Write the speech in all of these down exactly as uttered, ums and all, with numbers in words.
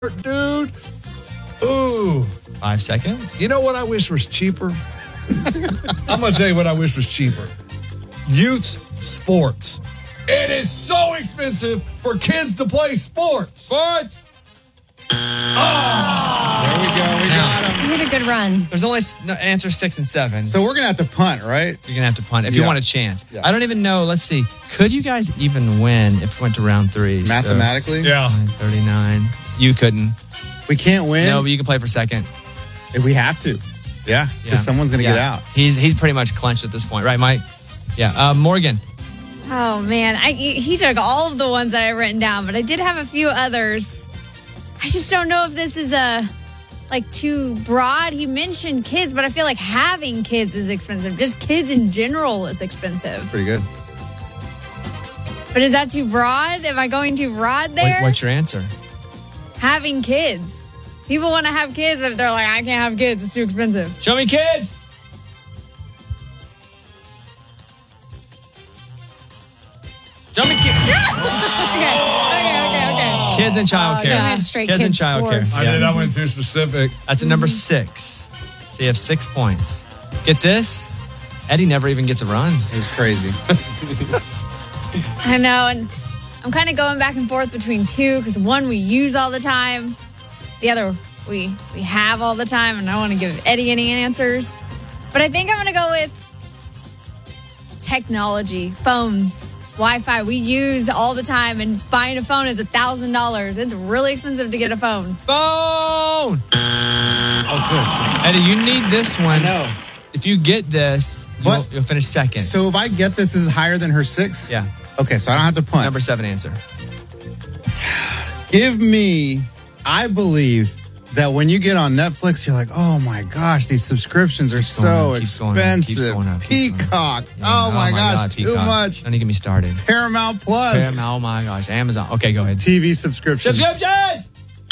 dude. Ooh. Five seconds. You know what I wish was cheaper? I'm going to tell you what I wish was cheaper. Youth sports. It is so expensive for kids to play sports. Sports. Oh. There we go. We got him. You had a good run. There's only no, answer six and seven. So we're going to have to punt, right? You're going to have to punt if Yeah. you want a chance. Yeah. I don't even know. Let's see. Could you guys even win if we went to round three? Mathematically? So, Yeah. thirty-nine. You couldn't. We can't win? No, but you can play for second. If we have to. Yeah, because Yeah. someone's going to Yeah. get out. He's he's pretty much clenched at this point. Right, Mike? Yeah. Uh, Morgan. Oh, man. I, he took all of the ones that I've written down, but I did have a few others. I just don't know if this is a like too broad. He mentioned kids, but I feel like having kids is expensive. Just kids in general is expensive. Pretty good. But is that too broad? Am I going too broad there? What, what's your answer? Having kids. People want to have kids, but they're like, I can't have kids. It's too expensive. Show me kids. Show me kids. Okay, okay, okay, okay. Kids and childcare. Oh, yeah, I have straight kids and kids childcare. sports. I did. I went too specific. That's a number six. So you have six points. Get this? Eddie never even gets a run. It's crazy. I know, and I'm kind of going back and forth between two because one we use all the time, the other we we have all the time, and I don't want to give Eddie any answers. But I think I'm going to go with technology, phones, Wi-Fi. We use all the time, and buying a phone is a thousand dollars. It's really expensive to get a phone. Phone. Oh, Eddie, you need this good. I one. know. If you get this, you'll, What? you'll finish second. So if I get this, this is higher than her six? yeah. Okay, so I don't have to punt. Number seven answer. Give me, I believe that when you get on Netflix, you're like, oh my gosh, these subscriptions are going so up, keeps going up, keeps expensive. going up, keeps going Peacock. Yeah. Oh, my gosh, God, too Peacock. much. Don't even get me started. Paramount Plus. Paramount, oh my gosh. Amazon. Okay, go ahead. T V subscriptions. Subscriptions!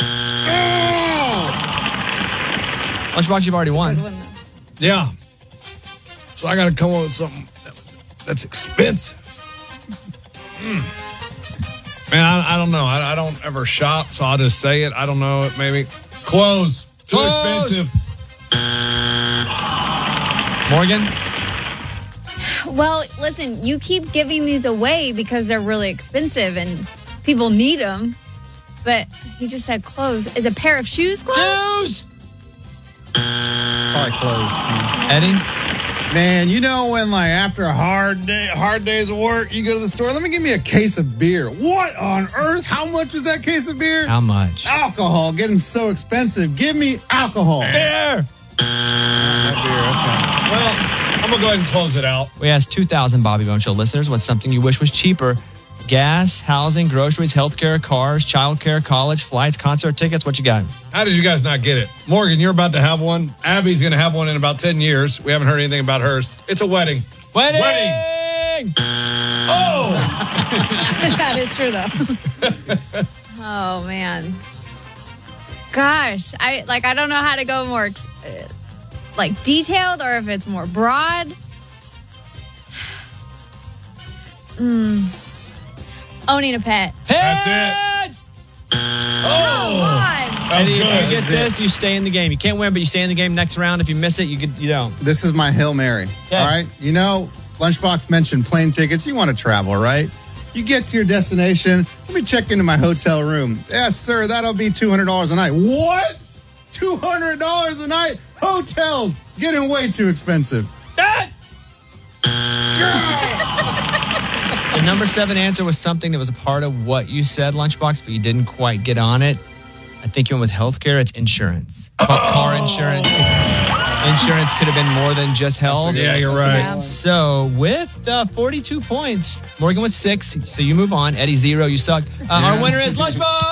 Lunchbox, you've already won. Yeah. So I got to come up with something that's expensive. Mm. Man, I, I don't know. I, I don't ever shop, so I'll just say it. I don't know. It maybe clothes. Too Clothes. expensive. Morgan? Well, listen, you keep giving these away because they're really expensive and people need them. But he just said clothes. Is a pair of shoes clothes? Shoes! Probably closed. Eddie? Man, you know when like after a hard day, hard days of work, you go to the store, let me give me a case of beer. What on earth? How much was that case of beer? How much? Alcohol getting so expensive. Give me alcohol. Beer! That beer, okay. Well, I'm going to go ahead and close it out. We asked two thousand Bobby Bone Show listeners what's something you wish was cheaper. Gas, housing, groceries, healthcare, cars, childcare, college, flights, concert tickets. What you got? How did you guys not get it? Morgan, you're about to have one. Abby's going to have one in about ten years. We haven't heard anything about hers. It's a wedding. Wedding! Wedding. Oh! That is true, though. Oh, man. Gosh, I like. I don't know how to go more ex- uh, like detailed or if it's more broad. Mm. Owning a pet. That's it. Pets! Come Oh! on. Eddie, if you good. get That's it. this, you stay in the game. You can't win, but you stay in the game next round. If you miss it, you could, you don't. This is my Hail Mary. Okay. All right. You know, Lunchbox mentioned plane tickets. You want to travel, right? You get to your destination. Let me check into my hotel room. Yes, sir. That'll be two hundred dollars a night. What? two hundred dollars a night? Hotels getting way too expensive. The number seven answer was something that was a part of what you said, Lunchbox, but you didn't quite get on it. I think you went with healthcare. It's insurance. Ca- Car insurance. Insurance could have been more than just health. Yeah, you're right. Yeah. So with uh, forty-two points, Morgan with six. So you move on. Eddie, zero. You suck. Uh, Our winner is Lunchbox.